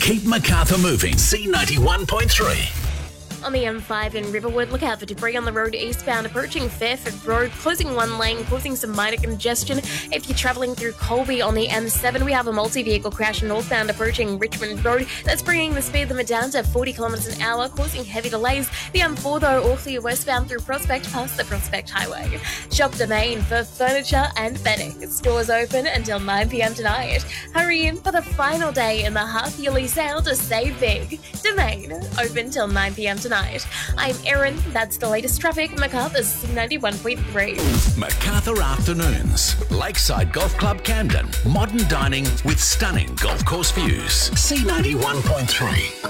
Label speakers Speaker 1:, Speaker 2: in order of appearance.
Speaker 1: Keep Macarthur moving. C91.3.
Speaker 2: On the M5 in Riverwood, look out for debris on the road eastbound approaching Fairford Road, closing one lane, causing some minor congestion. If you're travelling through Colby on the M7, we have a multi-vehicle crash northbound approaching Richmond Road. That's bringing the speed limit down to 40 kilometres an hour, causing heavy delays. The M4, though, all clear westbound through Prospect past the Prospect Highway. Shop Domain for furniture and bedding. Stores open until 9 p.m. tonight. Hurry in for the final day in the half-yearly sale to save big. Domain, open till 9 p.m. tonight. I'm Erin. That's the latest traffic. Macarthur's 91.3.
Speaker 1: Macarthur Afternoons. Lakeside Golf Club Camden. Modern dining with stunning golf course views. C91.3.